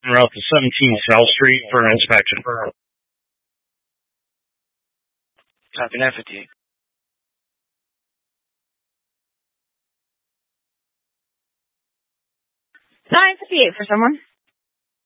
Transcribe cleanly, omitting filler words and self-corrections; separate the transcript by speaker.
Speaker 1: route to 17 South Street for an inspection.
Speaker 2: Copy 958.
Speaker 3: 958 for someone.